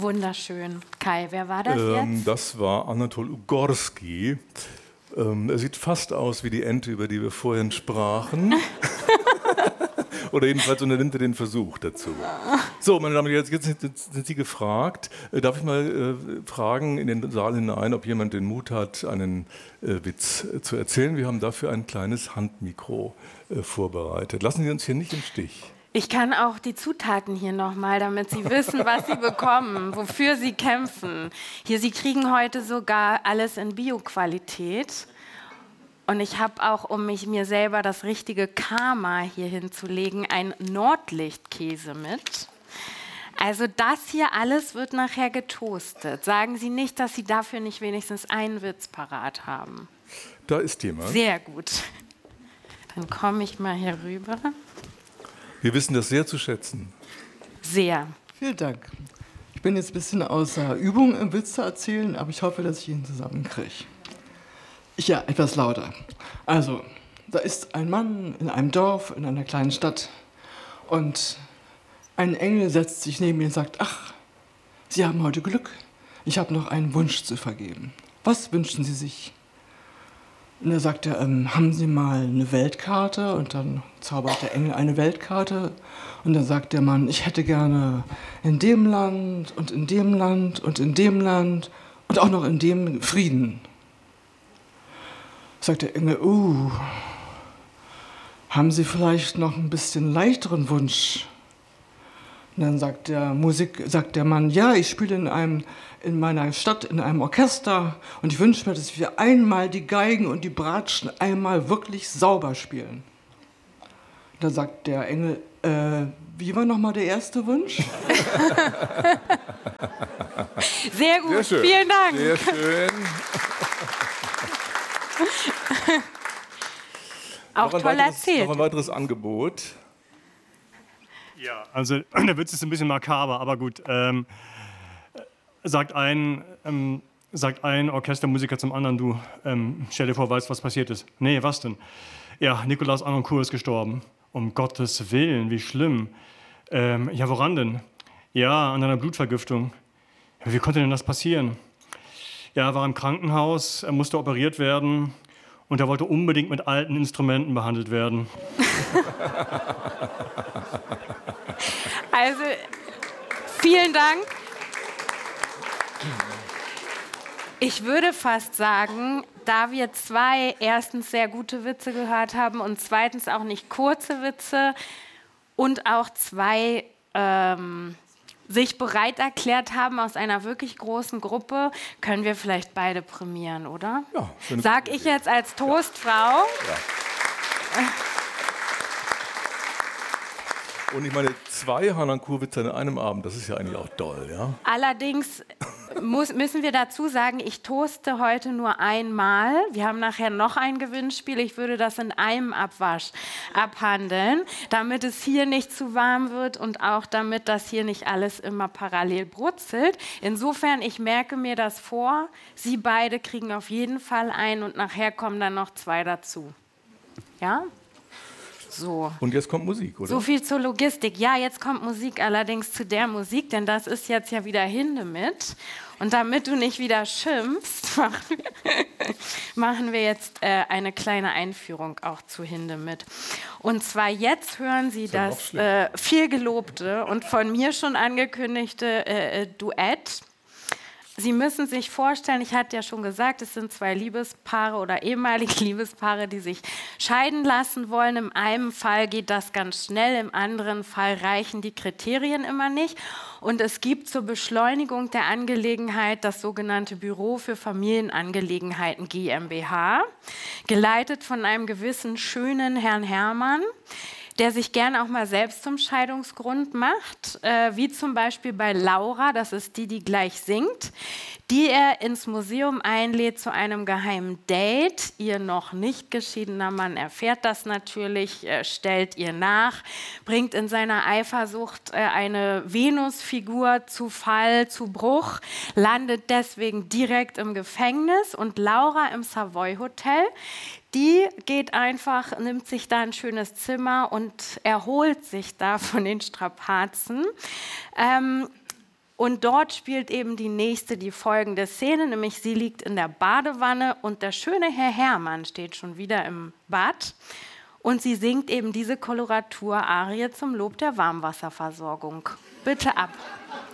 Wunderschön. Kai, wer war das jetzt? Das war Anatol Ugorski. Er sieht fast aus wie die Ente, über die wir vorhin sprachen. Oder jedenfalls unternimmt er den Versuch dazu. So, meine Damen und Herren, jetzt sind Sie gefragt. Darf ich mal fragen in den Saal hinein, ob jemand den Mut hat, einen Witz zu erzählen? Wir haben dafür ein kleines Handmikro vorbereitet. Lassen Sie uns hier nicht im Stich. Ich kann auch die Zutaten hier nochmal, damit Sie wissen, was Sie bekommen, wofür Sie kämpfen. Hier, Sie kriegen heute sogar alles in Bio-Qualität. Und ich habe auch, um mir selber das richtige Karma hier hinzulegen, einen Nordlichtkäse mit. Also das hier alles wird nachher getoastet. Sagen Sie nicht, dass Sie dafür nicht wenigstens einen Witz parat haben. Da ist jemand. Sehr gut. Dann komme ich mal hier rüber. Wir wissen das sehr zu schätzen. Sehr. Vielen Dank. Ich bin jetzt ein bisschen außer Übung im Witz zu erzählen, aber ich hoffe, dass ich ihn zusammenkriege. Ja, etwas lauter. Also, da ist ein Mann in einem Dorf, in einer kleinen Stadt und ein Engel setzt sich neben ihn und sagt, ach, Sie haben heute Glück, ich habe noch einen Wunsch zu vergeben. Was wünschen Sie sich? Und er sagt, haben Sie mal eine Weltkarte? Und dann zaubert der Engel eine Weltkarte. Und dann sagt der Mann, ich hätte gerne in dem Land und in dem Land und in dem Land und auch noch in dem Frieden. Sagt der Engel, haben Sie vielleicht noch ein bisschen leichteren Wunsch? Und dann sagt der Mann, ja, ich spiele in meiner Stadt in einem Orchester und ich wünsche mir, dass wir einmal die Geigen und die Bratschen einmal wirklich sauber spielen. Und dann sagt der Engel, wie war nochmal der erste Wunsch? Sehr gut, Sehr schön. Vielen Dank. Sehr schön. Auch toll erzählt. Noch ein weiteres Angebot. Ja, also der Witz ist ein bisschen makaber, aber gut. Sagt ein Orchestermusiker zum anderen, du, stell dir vor, weißt, was passiert ist. Nee, was denn? Ja, Nikolaus Anoncourt ist gestorben. Um Gottes Willen, wie schlimm. Ja, woran denn? Ja, an einer Blutvergiftung. Ja, wie konnte denn das passieren? Ja, er war im Krankenhaus, er musste operiert werden und er wollte unbedingt mit alten Instrumenten behandelt werden. Also, vielen Dank. Ich würde fast sagen, da wir erstens sehr gute Witze gehört haben und zweitens auch nicht kurze Witze und auch zwei sich bereit erklärt haben aus einer wirklich großen Gruppe, können wir vielleicht beide prämieren, oder? Ja, sag ich jetzt als Toastfrau. Ja. Und ich meine, 2 Harnoncourt-Witze an einem Abend, das ist ja eigentlich auch toll, ja? Allerdings müssen wir dazu sagen, ich toaste heute nur einmal. Wir haben nachher noch ein Gewinnspiel. Ich würde das in einem Abwasch abhandeln, damit es hier nicht zu warm wird und auch damit das hier nicht alles immer parallel brutzelt. Insofern, ich merke mir das vor. Sie beide kriegen auf jeden Fall einen und nachher kommen dann noch 2 dazu. Ja? So. Und jetzt kommt Musik, oder? So viel zur Logistik. Ja, jetzt kommt Musik, allerdings zu der Musik, denn das ist jetzt ja wieder Hindemith. Und damit du nicht wieder schimpfst, machen wir jetzt eine kleine Einführung auch zu Hindemith. Und zwar jetzt hören Sie das viel gelobte und von mir schon angekündigte Duett. Sie müssen sich vorstellen, ich hatte ja schon gesagt, es sind 2 Liebespaare oder ehemalige Liebespaare, die sich scheiden lassen wollen. Im einen Fall geht das ganz schnell, im anderen Fall reichen die Kriterien immer nicht. Und es gibt zur Beschleunigung der Angelegenheit das sogenannte Büro für Familienangelegenheiten GmbH, geleitet von einem gewissen schönen Herrn Hermann, der sich gerne auch mal selbst zum Scheidungsgrund macht, wie zum Beispiel bei Laura, das ist die, die gleich singt, die er ins Museum einlädt zu einem geheimen Date. Ihr noch nicht geschiedener Mann erfährt das natürlich, stellt ihr nach, bringt in seiner Eifersucht eine Venusfigur zu Fall, zu Bruch, landet deswegen direkt im Gefängnis und Laura im Savoy Hotel. Die geht einfach, nimmt sich da ein schönes Zimmer und erholt sich da von den Strapazen. Und dort spielt eben die folgende Szene, nämlich sie liegt in der Badewanne und der schöne Herr Hermann steht schon wieder im Bad und sie singt eben diese Koloratur-Arie zum Lob der Warmwasserversorgung. Bitte ab.